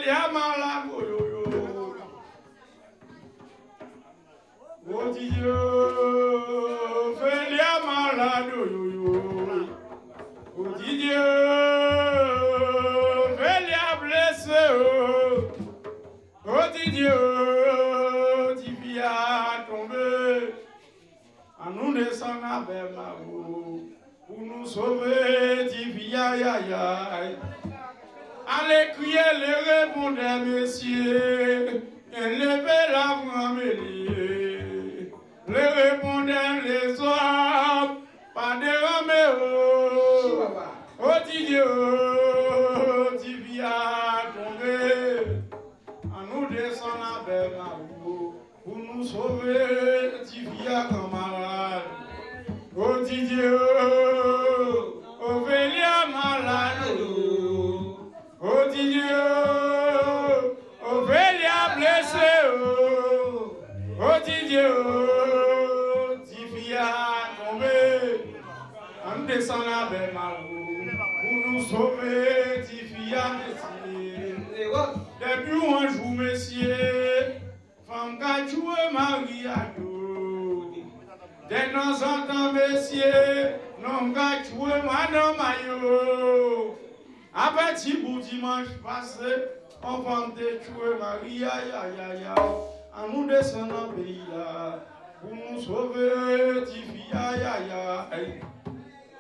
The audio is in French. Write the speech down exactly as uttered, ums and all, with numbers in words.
Ophélia malade, oh yo yo. Oh Dieu, Ophélia malade, oh yo yo. Oh Dieu, Ophélia blessé, oh. Oh Dieu, Divia tombé. À nous descendre avec ma roue pour nous sauver, Divia ya ya. Allez crier les répondeurs, messieurs, et levez la voix, mêlée. Les répondeurs, les hommes, pas de Roméo. Oh Dieu, Divia tombé. À nous descendre avec ma roue pour nous sauver, Divia camarade. Oh Dieu, Ophélia malade. Oh Dieu, Ophélia blessé, oh, oh Dieu, Divia tombé, on descend avec ma roue, pour nous sauver, Divia descendé. Depuis un jour, messieurs, femme qu'a joué Maria, de temps en temps, messieurs, non qu'a joué Madame Mayo. À petit bout dimanche passé, on va détruire Maria, ya, ya, ya. À nous descendre dans le pays là, pour nous sauver, Tifia, ya, ya.